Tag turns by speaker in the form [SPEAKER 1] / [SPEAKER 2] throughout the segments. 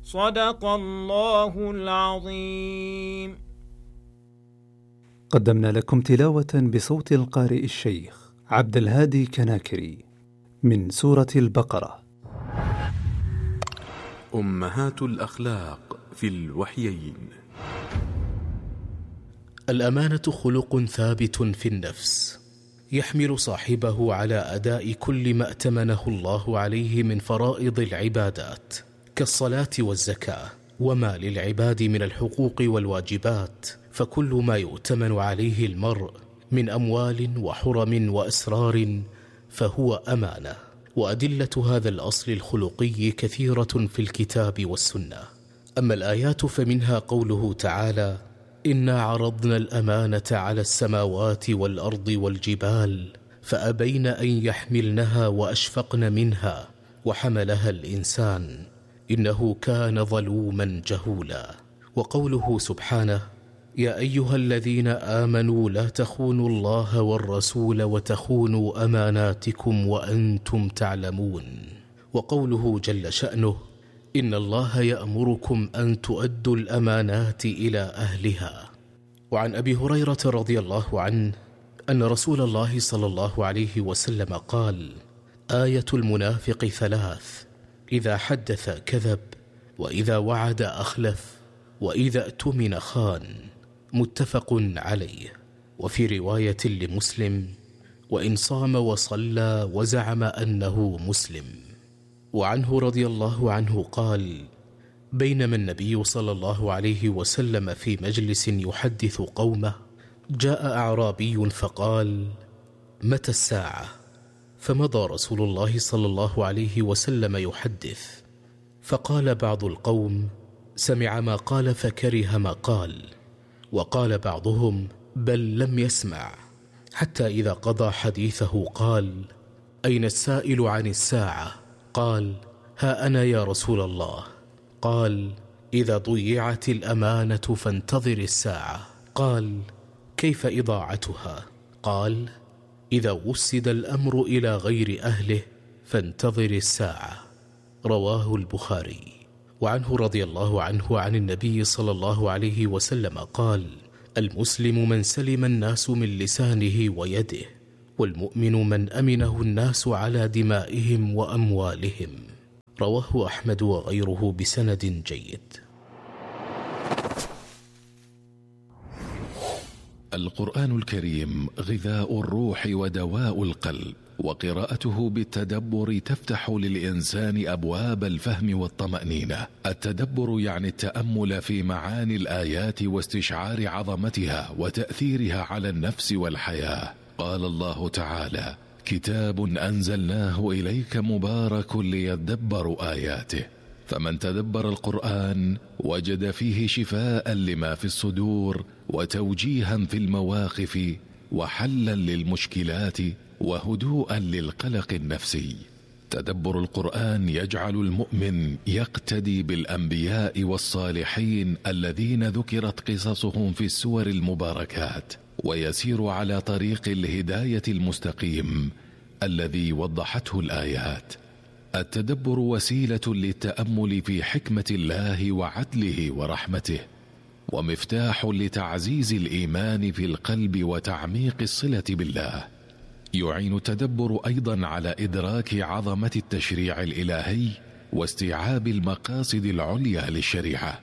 [SPEAKER 1] صدق الله العظيم.
[SPEAKER 2] قدمنا لكم تلاوة بصوت القارئ الشيخ عبد الهادي كناكري من سورة البقرة.
[SPEAKER 3] أمهات الأخلاق في الوحيين.
[SPEAKER 4] الأمانة خلق ثابت في النفس، يحمل صاحبه على أداء كل ما ائتمنه الله عليه من فرائض العبادات كالصلاة والزكاة، وما للعباد من الحقوق والواجبات، فكل ما يؤتمن عليه المرء من أموال وحرم وأسرار فهو أمانة. وأدلة هذا الأصل الخلقي كثيرة في الكتاب والسنة. أما الآيات فمنها قوله تعالى: إنا عرضنا الأمانة على السماوات والأرض والجبال فأبين أن يحملنها وأشفقن منها وحملها الإنسان إنه كان ظلوما جهولا. وقوله سبحانه: يا أيها الذين آمنوا لا تخونوا الله والرسول وتخونوا أماناتكم وأنتم تعلمون. وقوله جل شأنه: إن الله يأمركم أن تؤدوا الأمانات إلى أهلها. وعن أبي هريرة رضي الله عنه أن رسول الله صلى الله عليه وسلم قال: آية المنافق ثلاث: إذا حدث كذب، وإذا وعد أخلف، وإذا اؤتمن خان. متفق عليه. وفي رواية لمسلم: وإن صام وصلى وزعم أنه مسلم. وعنه رضي الله عنه قال: بينما النبي صلى الله عليه وسلم في مجلس يحدث قومه، جاء أعرابي فقال: متى الساعة؟ فمضى رسول الله صلى الله عليه وسلم يحدث، فقال بعض القوم: سمع ما قال فكره ما قال. وقال بعضهم: بل لم يسمع. حتى إذا قضى حديثه قال: أين السائل عن الساعة؟ قال: ها أنا يا رسول الله. قال: إذا ضيعت الأمانة فانتظر الساعة. قال: كيف إضاعتها؟ قال: إذا وسد الأمر إلى غير أهله فانتظر الساعة. رواه البخاري. وعنه رضي الله عنه عن النبي صلى الله عليه وسلم قال: المسلم من سلم الناس من لسانه ويده، والمؤمن من أمنه الناس على دمائهم وأموالهم. رواه أحمد وغيره بسند جيد.
[SPEAKER 5] القرآن الكريم غذاء الروح ودواء القلب، وقراءته بالتدبر تفتح للإنسان أبواب الفهم والطمأنينة. التدبر يعني التأمل في معاني الآيات واستشعار عظمتها وتأثيرها على النفس والحياة. قال الله تعالى: كتاب أنزلناه إليك مبارك ليدبروا آياته. فمن تدبر القرآن وجد فيه شفاء لما في الصدور وتوجيها في المواقف وحلا للمشكلات وهدوءا للقلق النفسي. تدبر القرآن يجعل المؤمن يقتدي بالأنبياء والصالحين الذين ذكرت قصصهم في السور المباركات، ويسير على طريق الهداية المستقيم الذي وضحته الآيات. التدبر وسيلة للتأمل في حكمة الله وعدله ورحمته، ومفتاح لتعزيز الإيمان في القلب وتعميق الصلة بالله. يعين التدبر أيضا على إدراك عظمة التشريع الإلهي واستيعاب المقاصد العليا للشريعة،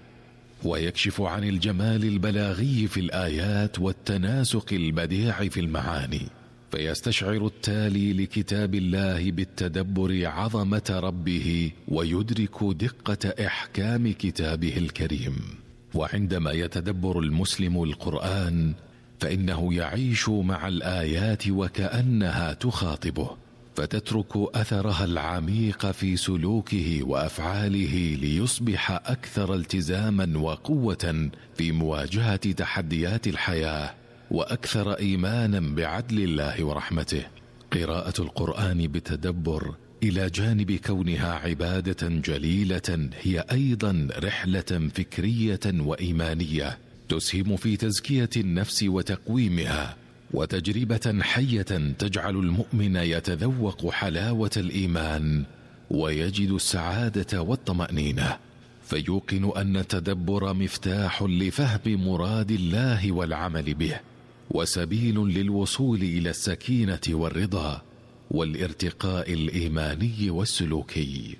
[SPEAKER 5] ويكشف عن الجمال البلاغي في الآيات والتناسق البديع في المعاني، فيستشعر التالي لكتاب الله بالتدبر عظمة ربه ويدرك دقة إحكام كتابه الكريم. وعندما يتدبر المسلم القرآن فإنه يعيش مع الآيات وكأنها تخاطبه، فتترك أثرها العميق في سلوكه وأفعاله ليصبح أكثر التزاما وقوة في مواجهة تحديات الحياة، وأكثر إيمانا بعدل الله ورحمته. قراءة القرآن بتدبر إلى جانب كونها عبادة جليلة هي أيضا رحلة فكرية وإيمانية تسهم في تزكية النفس وتقويمها، وتجربة حية تجعل المؤمن يتذوق حلاوة الإيمان ويجد السعادة والطمأنينة. فيوقن أن التدبر مفتاح لفهم مراد الله والعمل به، وسبيل للوصول إلى السكينة والرضا والارتقاء الإيماني والسلوكي.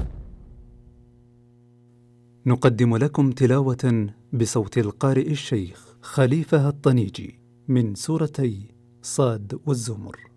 [SPEAKER 2] نقدم لكم تلاوة بصوت القارئ الشيخ خليفة الطنيجي من سورتي صاد والزمر.